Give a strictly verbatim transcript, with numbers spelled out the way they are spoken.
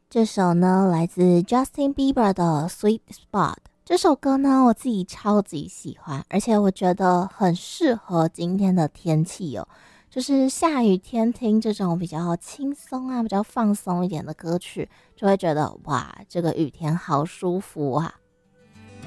这首呢来自 Justin Bieber 的 Sweet Spot。这首歌呢我自己超级喜欢，而且我觉得很适合今天的天气哦，就是下雨天听这种比较轻松啊比较放松一点的歌曲，就会觉得哇这个雨天好舒服啊。